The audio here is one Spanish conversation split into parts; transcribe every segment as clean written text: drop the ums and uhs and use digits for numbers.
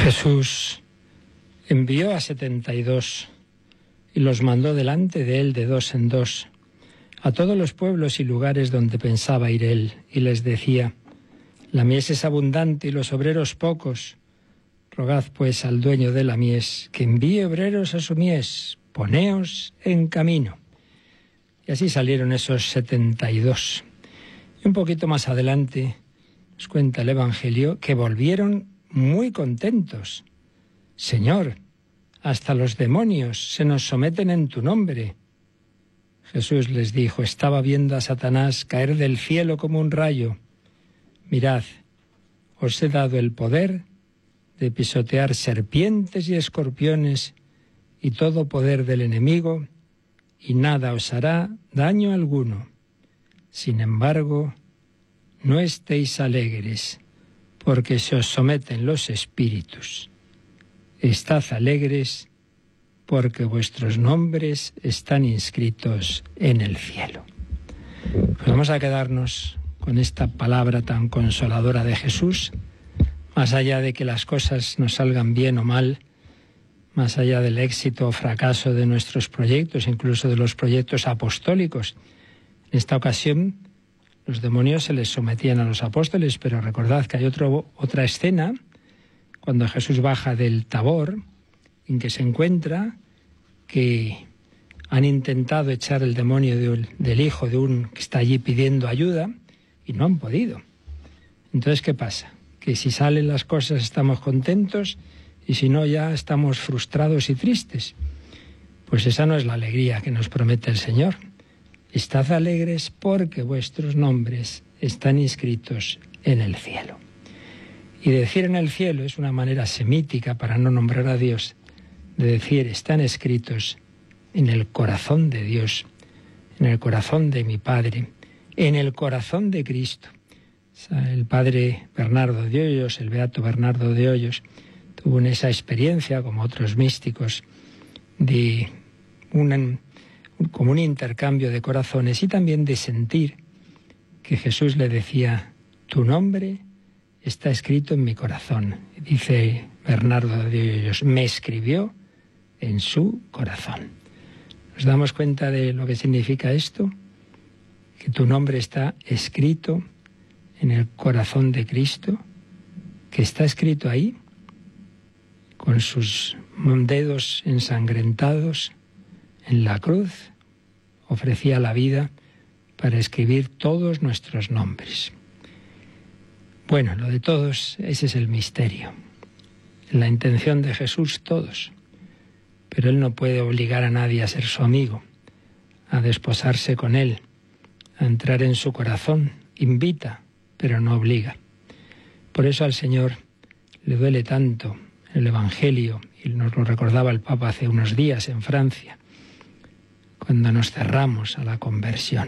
Jesús envió a 72 y los mandó delante de él de dos en dos a todos los pueblos y lugares donde pensaba ir él, y les decía: la mies es abundante y los obreros pocos. Rogad pues al dueño de la mies que envíe obreros a su mies. Poneos en camino. Y así salieron esos 72. Y un poquito más adelante nos cuenta el Evangelio que volvieron muy contentos. Señor, hasta los demonios se nos someten en tu nombre. Jesús les dijo: estaba viendo a Satanás caer del cielo como un rayo. Mirad, os he dado el poder de pisotear serpientes y escorpiones y todo poder del enemigo, y nada os hará daño alguno. Sin embargo, no estéis alegres, porque se os someten los espíritus. Estad alegres, porque vuestros nombres están inscritos en el cielo. Pues vamos a quedarnos con esta palabra tan consoladora de Jesús, más allá de que las cosas nos salgan bien o mal, más allá del éxito o fracaso de nuestros proyectos, incluso de los proyectos apostólicos. En esta ocasión, los demonios se les sometían a los apóstoles, pero recordad que hay otra escena, cuando Jesús baja del Tabor, en que se encuentra que han intentado echar el demonio del hijo de un que está allí pidiendo ayuda y no han podido. Entonces, ¿qué pasa? Que si salen las cosas estamos contentos y si no ya estamos frustrados y tristes. Pues esa no es la alegría que nos promete el Señor. Estad alegres porque vuestros nombres están inscritos en el cielo. Y decir en el cielo es una manera semítica para no nombrar a Dios, de decir están escritos en el corazón de Dios, en el corazón de mi Padre, en el corazón de Cristo. O sea, el Padre Bernardo de Hoyos, el Beato Bernardo de Hoyos, tuvo esa experiencia, como otros místicos, de como un intercambio de corazones y también de sentir que Jesús le decía: tu nombre está escrito en mi corazón. Dice Bernardo de Hoyos: me escribió en su corazón. ¿Nos damos cuenta de lo que significa esto? Que tu nombre está escrito en el corazón de Cristo, que está escrito ahí, con sus dedos ensangrentados en la cruz, ofrecía la vida para escribir todos nuestros nombres. Bueno, lo de todos, ese es el misterio. En la intención de Jesús, todos. Pero Él no puede obligar a nadie a ser su amigo, a desposarse con Él, a entrar en su corazón. Invita, pero no obliga. Por eso al Señor le duele tanto el Evangelio, y nos lo recordaba el Papa hace unos días en Francia, cuando nos cerramos a la conversión.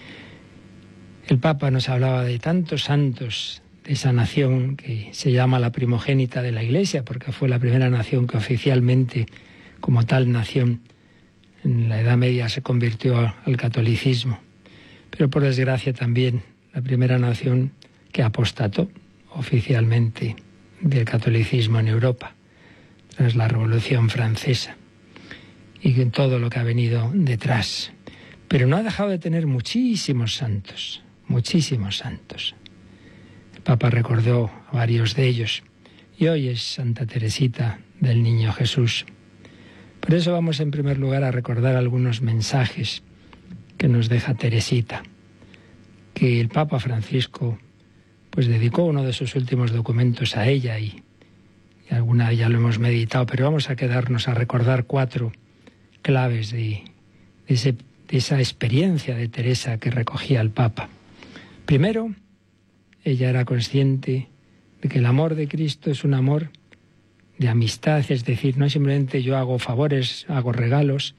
El Papa nos hablaba de tantos santos de esa nación que se llama la primogénita de la Iglesia, porque fue la primera nación que oficialmente, como tal nación, en la Edad Media se convirtió al catolicismo. Pero por desgracia también la primera nación que apostató oficialmente del catolicismo en Europa, tras la Revolución Francesa, y en todo lo que ha venido detrás. Pero no ha dejado de tener muchísimos santos, muchísimos santos. El Papa recordó a varios de ellos, y hoy es Santa Teresita del Niño Jesús. Por eso vamos en primer lugar a recordar algunos mensajes que nos deja Teresita, que el Papa Francisco pues dedicó uno de sus últimos documentos a ella, y alguna ya lo hemos meditado, pero vamos a quedarnos a recordar 4 claves de esa experiencia de Teresa que recogía el Papa. Primero, ella era consciente de que el amor de Cristo es un amor de amistad, es decir, no simplemente yo hago favores, hago regalos,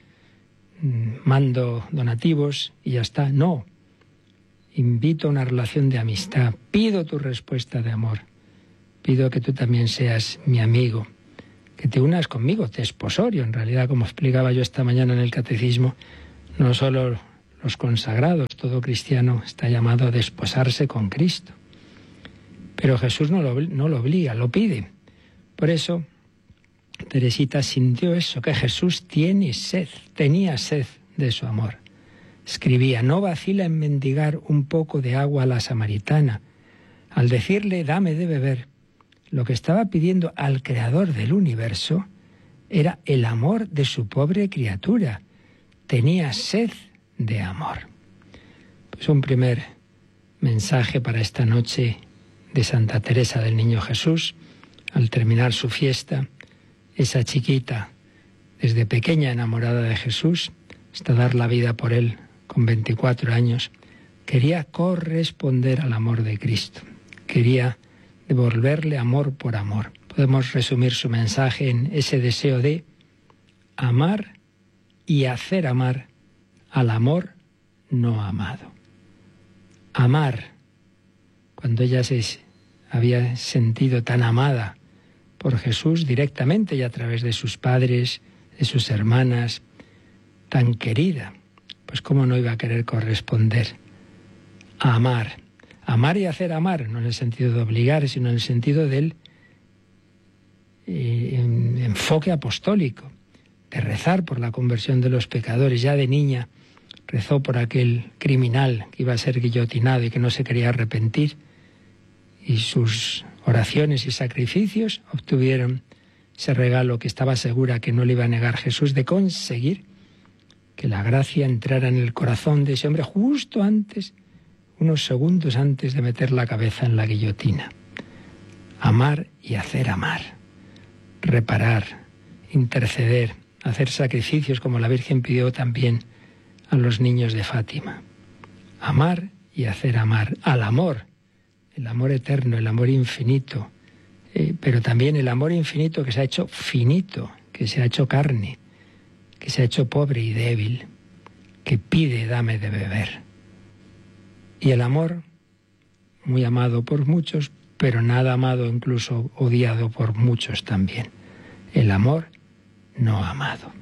mando donativos y ya está. No, invito a una relación de amistad, pido tu respuesta de amor, pido que tú también seas mi amigo, que te unas conmigo, te esposorio. En realidad, como explicaba yo esta mañana en el catecismo, no solo los consagrados, todo cristiano está llamado a desposarse con Cristo. Pero Jesús no lo obliga, lo pide, Por eso, Teresita sintió eso, que Jesús tenía sed de su amor. Escribía: no vacila en mendigar un poco de agua a la samaritana. Al decirle dame de beber, lo que estaba pidiendo al Creador del universo era el amor de su pobre criatura. Tenía sed de amor. Pues un primer mensaje para esta noche de Santa Teresa del Niño Jesús. Al terminar su fiesta, esa chiquita, desde pequeña enamorada de Jesús, hasta dar la vida por él con 24 años, quería corresponder al amor de Cristo. Quería devolverle amor por amor. Podemos resumir su mensaje en ese deseo de amar y hacer amar al amor no amado. Amar, cuando ella se había sentido tan amada por Jesús directamente y a través de sus padres, de sus hermanas, tan querida, pues cómo no iba a querer corresponder. Amar. Amar y hacer amar, no en el sentido de obligar, sino en el sentido del enfoque apostólico, de rezar por la conversión de los pecadores. Ya de niña rezó por aquel criminal que iba a ser guillotinado y que no se quería arrepentir, y sus oraciones y sacrificios obtuvieron ese regalo que estaba segura que no le iba a negar Jesús, de conseguir que la gracia entrara en el corazón de ese hombre justo antes, unos segundos antes de meter la cabeza en la guillotina. Amar y hacer amar, reparar, interceder, hacer sacrificios como la Virgen pidió también a los niños de Fátima. Amar y hacer amar al amor, el amor eterno, el amor infinito, pero también el amor infinito que se ha hecho finito, que se ha hecho carne, que se ha hecho pobre y débil, que pide dame de beber. Y el amor, muy amado por muchos, pero nada amado, incluso odiado por muchos también. El amor no amado.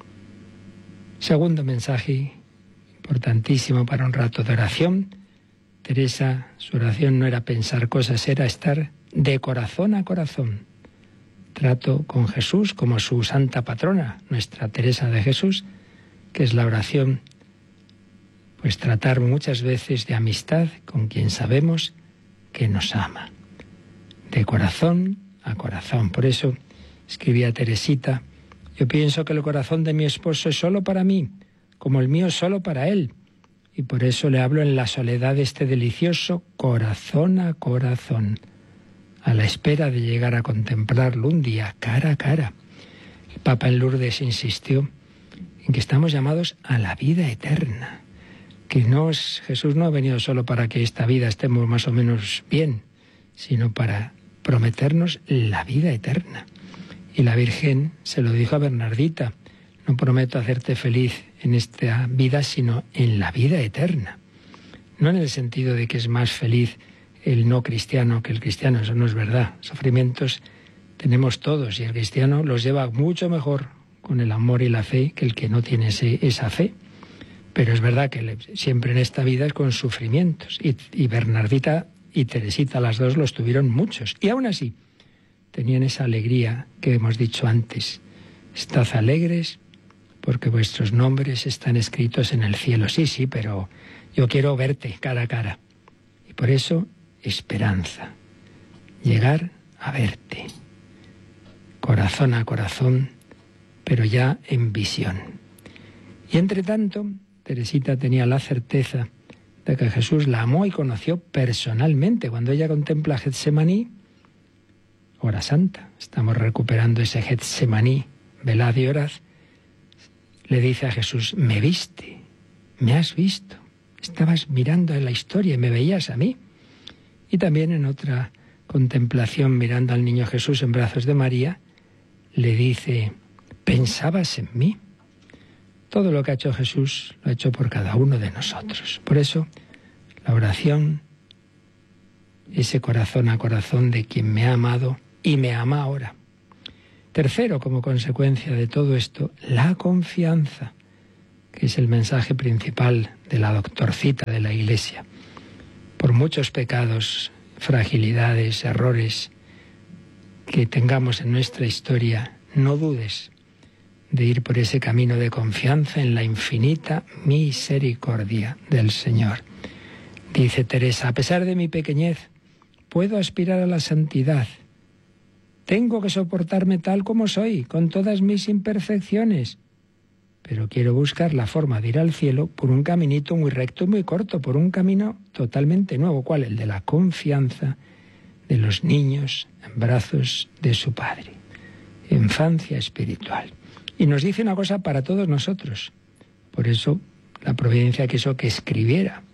Segundo mensaje importantísimo para un rato de oración. Teresa, su oración no era pensar cosas, era estar de corazón a corazón. Trato con Jesús como su santa patrona, nuestra Teresa de Jesús, que es la oración, pues tratar muchas veces de amistad con quien sabemos que nos ama. De corazón a corazón. Por eso escribía Teresita: yo pienso que el corazón de mi esposo es solo para mí, como el mío es solo para él. Y por eso le hablo en la soledad de este delicioso corazón a corazón, a la espera de llegar a contemplarlo un día cara a cara. El Papa en Lourdes insistió en que estamos llamados a la vida eterna, que Jesús no ha venido solo para que esta vida estemos más o menos bien, sino para prometernos la vida eterna. Y la Virgen se lo dijo a Bernardita: no prometo hacerte feliz en esta vida, sino en la vida eterna. No en el sentido de que es más feliz el no cristiano que el cristiano, eso no es verdad. Sufrimientos tenemos todos y el cristiano los lleva mucho mejor con el amor y la fe que el que no tiene esa fe. Pero es verdad que siempre en esta vida es con sufrimientos. Y Bernardita y Teresita, las dos, los tuvieron muchos. Y aún así tenían esa alegría que hemos dicho antes. Estad alegres porque vuestros nombres están escritos en el cielo. Sí, pero yo quiero verte cara a cara. Y por eso, esperanza. Llegar a verte. Corazón a corazón, pero ya en visión. Y entre tanto, Teresita tenía la certeza de que Jesús la amó y conoció personalmente. Cuando ella contempla Getsemaní, hora santa, estamos recuperando ese Getsemaní, velad y orad, le dice a Jesús: me viste, me has visto, estabas mirando en la historia y me veías a mí. Y también en otra contemplación, mirando al niño Jesús en brazos de María, le dice: pensabas en mí. Todo lo que ha hecho Jesús lo ha hecho por cada uno de nosotros. Por eso, la oración, ese corazón a corazón de quien me ha amado y me ama ahora. Tercero, como consecuencia de todo esto, la confianza, que es el mensaje principal de la doctorcita de la Iglesia. Por muchos pecados, fragilidades, errores, que tengamos en nuestra historia, no dudes de ir por ese camino de confianza en la infinita misericordia del Señor. Dice Teresa, a pesar de mi pequeñez, puedo aspirar a la santidad. Tengo que soportarme tal como soy, con todas mis imperfecciones. Pero quiero buscar la forma de ir al cielo por un caminito muy recto y muy corto, por un camino totalmente nuevo. ¿Cuál? El de la confianza de los niños en brazos de su Padre. Infancia espiritual. Y nos dice una cosa para todos nosotros. Por eso la providencia quiso que escribiera